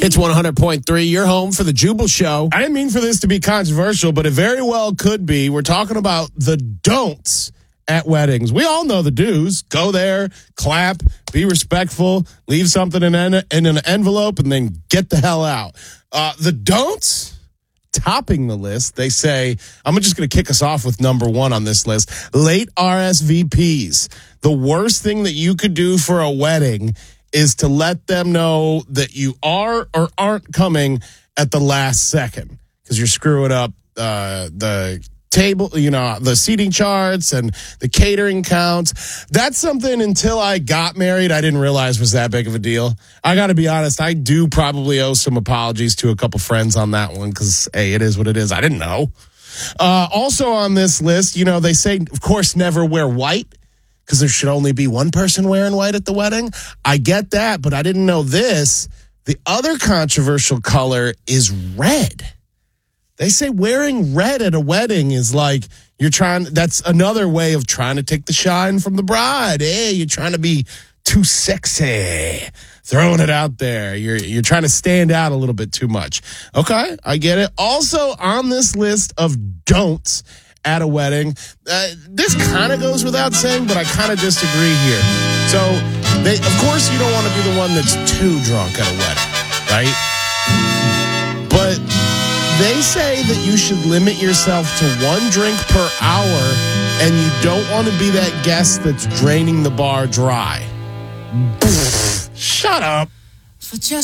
It's 100.3, your home for the Jubal Show. I didn't mean for this to be controversial, but it very well could be. We're talking about the don'ts at weddings. We all know the do's. Go there, clap, be respectful, leave something in an envelope, and then get the hell out. The don'ts, topping the list, they say, I'm just going to kick us off with number one on this list, late RSVPs. The worst thing that you could do for a wedding is to let them know that you are or aren't coming at the last second, because you're screwing up the table, the seating charts and the catering counts. That's something until I got married, I didn't realize was that big of a deal. I got to be honest, I do probably owe some apologies to a couple friends on that one, because, hey, it is what it is. I didn't know. Also on this list, they say, of course, never wear white, because there should only be one person wearing white at the wedding. I get that, but I didn't know this. The other controversial color is red. They say wearing red at a wedding is like that's another way of trying to take the shine from the bride. Hey, you're trying to be too sexy, throwing it out there. You're trying to stand out a little bit too much. Okay, I get it. Also on this list of don'ts at a wedding, this kind of goes without saying, but I kind of disagree here. So, of course, you don't want to be the one that's too drunk at a wedding, right? But they say that you should limit yourself to one drink per hour, and you don't want to be that guest that's draining the bar dry. Shut up. For just